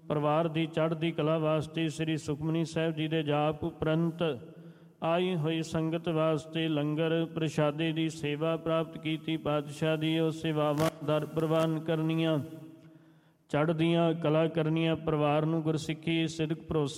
ਪਰਿਵਾਰ ਦੀ ਚੜ੍ਹਦੀ ਕਲਾ ਵਾਸਤੇ ਸ੍ਰੀ ਸੁਖਮਨੀ ਸਾਹਿਬ ਜੀ ਦੇ ਜਾਪ ਉਪਰੰਤ ਆਈ ਹੋਈ ਸੰਗਤ ਵਾਸਤੇ ਲੰਗਰ ਪ੍ਰਸ਼ਾਦੇ ਦੀ ਸੇਵਾ ਪ੍ਰਾਪਤ ਕੀਤੀ। ਪਾਤਸ਼ਾਹ ਦੀ ਉਹ ਸੇਵਾਵਾਂ ਦਰ ਪ੍ਰਵਾਨ ਕਰਨੀਆਂ, ਚੜ੍ਹਦੀਆਂ ਕਲਾ ਕਰਨੀਆਂ, ਪਰਿਵਾਰ ਨੂੰ ਗੁਰਸਿੱਖੀ ਸਿਦਕ ਭਰੋਸਾ